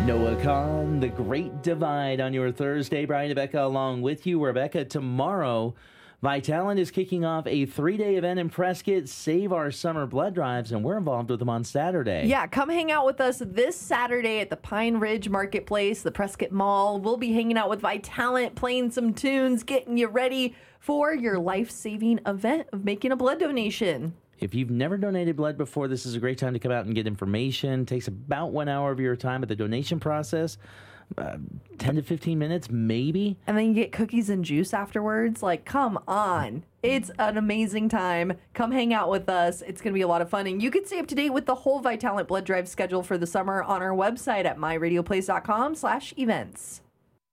Noah Kahn, The Great Divide on your Thursday. Brian and Becca along with you. Rebecca, tomorrow, Vitalant is kicking off a 3-day event in Prescott, Save Our Summer Blood Drives, and we're involved with them on Saturday. Yeah, come hang out with us this Saturday at the Pine Ridge Marketplace, the Prescott Mall. We'll be hanging out with Vitalant, playing some tunes, getting you ready for your life-saving event of making a blood donation. If you've never donated blood before, this is a great time to come out and get information. It takes about 1 hour of your time at the donation process, 10 to 15 minutes, maybe. And then you get cookies and juice afterwards. Like, come on. It's an amazing time. Come hang out with us. It's going to be a lot of fun. And you can stay up to date with the whole Vitalant blood drive schedule for the summer on our website at myradioplace.com/events.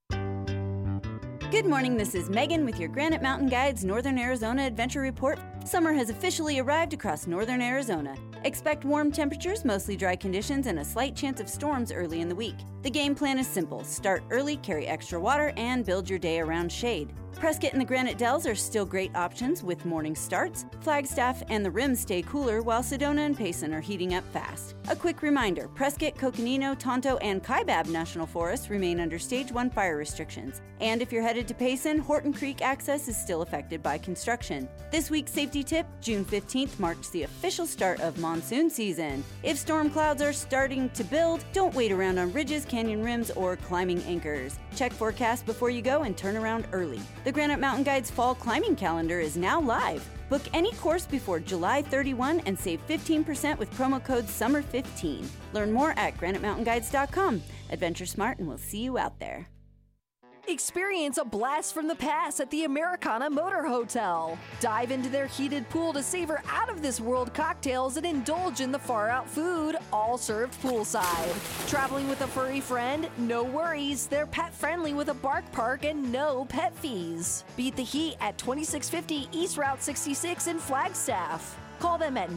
Good morning, this is Megan with your Granite Mountain Guides Northern Arizona Adventure Report. Summer has officially arrived across northern Arizona. Expect warm temperatures, mostly dry conditions, and a slight chance of storms early in the week. The game plan is simple. Start early, carry extra water, and build your day around shade. Prescott and the Granite Dells are still great options with morning starts. Flagstaff and the Rim stay cooler, while Sedona and Payson are heating up fast. A quick reminder, Prescott, Coconino, Tonto, and Kaibab National Forests remain under Stage 1 fire restrictions. And if you're headed to Payson, Horton Creek access is still affected by construction. This week's safety tip, June 15th marks the official start of monsoon season. If storm clouds are starting to build, don't wait around on ridges, canyon rims, or climbing anchors. Check forecast before you go and turn around early. The Granite Mountain Guides fall climbing calendar is now live. Book any course before July 31 and save 15% with promo code SUMMER15. Learn more at granitemountainguides.com. Adventure smart, and we'll see you out there. Experience a blast from the past at the Americana Motor Hotel. Dive into their heated pool to savor out-of-this-world cocktails and indulge in the far-out food, all served poolside. Traveling with a furry friend? No worries. They're pet-friendly with a bark park and no pet fees. Beat the heat at 2650 East Route 66 in Flagstaff. Call them at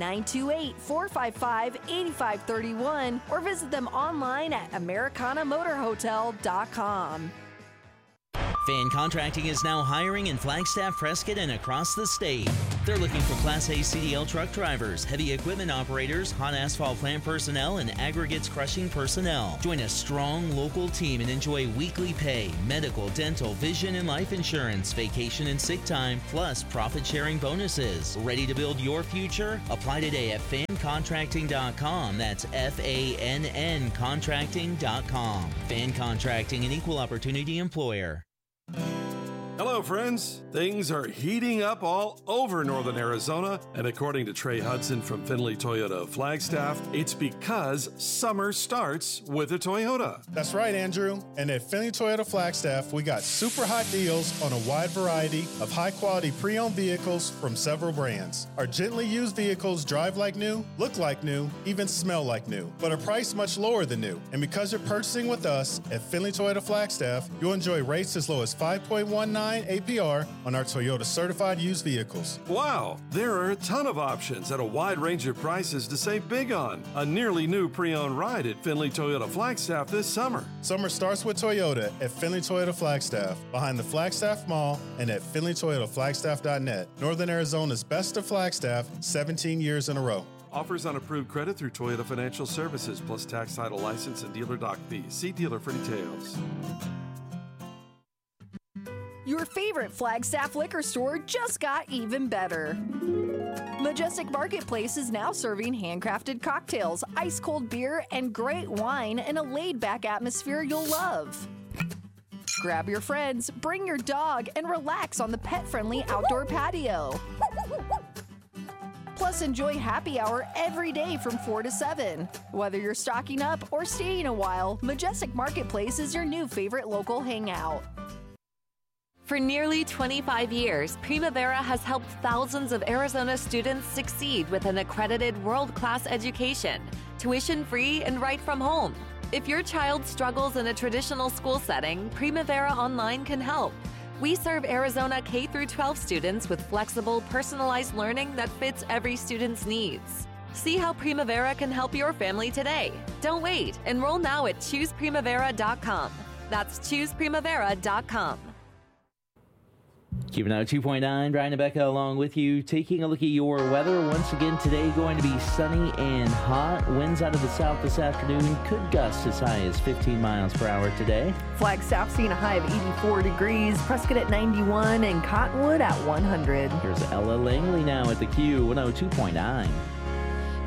928-455-8531 or visit them online at americanamotorhotel.com. Fan Contracting is now hiring in Flagstaff, Prescott, and across the state. They're looking for Class A CDL truck drivers, heavy equipment operators, hot asphalt plant personnel, and aggregates crushing personnel. Join a strong local team and enjoy weekly pay, medical, dental, vision, and life insurance, vacation and sick time, plus profit-sharing bonuses. Ready to build your future? Apply today at fancontracting.com. That's FANN contracting.com. Fan Contracting, an equal opportunity employer. Hello, friends. Things are heating up all over northern Arizona, and according to Trey Hudson from Finley Toyota of Flagstaff, it's because summer starts with a Toyota. That's right, Andrew. And at Finley Toyota Flagstaff, we got super hot deals on a wide variety of high-quality pre-owned vehicles from several brands. Our gently used vehicles drive like new, look like new, even smell like new, but are priced much lower than new. And because you're purchasing with us at Finley Toyota Flagstaff, you'll enjoy rates as low as 5.19 APR on our Toyota certified used vehicles. Wow, there are a ton of options at a wide range of prices to save big on. A nearly new pre-owned ride at Finley Toyota Flagstaff this summer. Summer starts with Toyota at Finley Toyota Flagstaff, behind the Flagstaff Mall and at FinleyToyotaFlagstaff.net. Northern Arizona's best of Flagstaff, 17 years in a row. Offers on approved credit through Toyota Financial Services, plus tax, title, license, and dealer dock fees. See dealer for details. Your favorite Flagstaff liquor store just got even better. Majestic Marketplace is now serving handcrafted cocktails, ice-cold beer, and great wine in a laid-back atmosphere you'll love. Grab your friends, bring your dog, and relax on the pet-friendly outdoor patio. Plus, enjoy happy hour every day from 4 to 7. Whether you're stocking up or staying a while, Majestic Marketplace is your new favorite local hangout. For nearly 25 years, Primavera has helped thousands of Arizona students succeed with an accredited world-class education, tuition-free and right from home. If your child struggles in a traditional school setting, Primavera Online can help. We serve Arizona K-12 students with flexible, personalized learning that fits every student's needs. See how Primavera can help your family today. Don't wait. Enroll now at ChoosePrimavera.com. That's ChoosePrimavera.com. Keeping out 2.9, Brian and Becca along with you. Taking a look at your weather. Once again today going to be sunny and hot. Winds out of the south this afternoon could gust as high as 15 miles per hour today. Flagstaff seeing a high of 84 degrees. Prescott at 91 and Cottonwood at 100. Here's Ella Langley now at the Q 102.9.